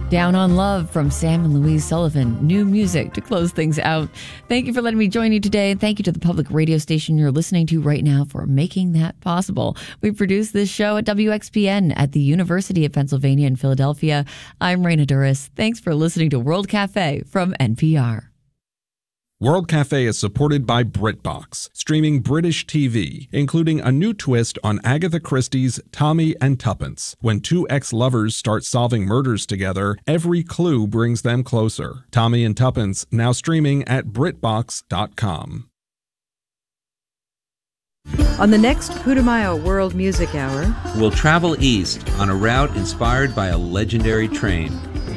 Down on Love from Sam and Louise Sullivan. New music to close things out. Thank you for letting me join you today. And thank you to the public radio station you're listening to right now for making that possible. We produce this show at WXPN at the University of Pennsylvania in Philadelphia. I'm Raina Duras. Thanks for listening to World Cafe from NPR. World Cafe is supported by BritBox, streaming British TV, including a new twist on Agatha Christie's Tommy and Tuppence. When two ex-lovers start solving murders together, every clue brings them closer. Tommy and Tuppence, now streaming at BritBox.com. On the next Putumayo World Music Hour, we'll travel east on a route inspired by a legendary train.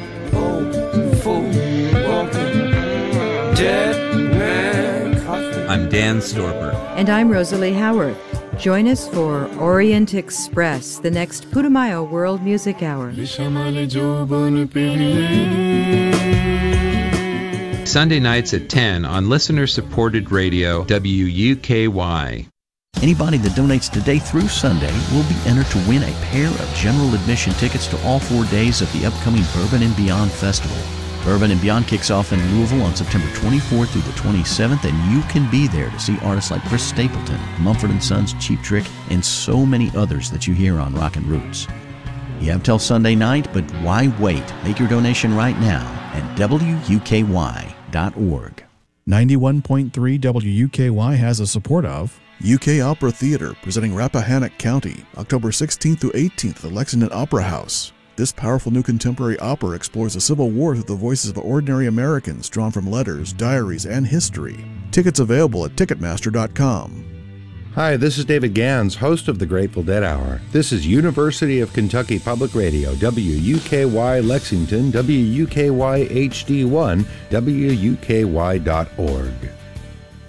I'm Dan Storper. And I'm Rosalie Howarth. Join us for Orient Express, the next Putumayo World Music Hour. Sunday nights at 10 on listener-supported radio WUKY. Anybody that donates today through Sunday will be entered to win a pair of general admission tickets to all 4 days of the upcoming Bourbon and Beyond Festival. Bourbon and Beyond kicks off in Louisville on September 24th through the 27th, and you can be there to see artists like Chris Stapleton, Mumford & Sons, Cheap Trick, and so many others that you hear on Rockin' Roots. You have till Sunday night, but why wait? Make your donation right now at WUKY.org. 91.3 WUKY has a support of UK Opera Theater, presenting Rappahannock County, October 16th through 18th at the Lexington Opera House. This powerful new contemporary opera explores the Civil War through the voices of ordinary Americans drawn from letters, diaries, and history. Tickets available at Ticketmaster.com. Hi, this is David Gans, host of the Grateful Dead Hour. This is University of Kentucky Public Radio, WUKY Lexington, WUKY HD1, WUKY.org.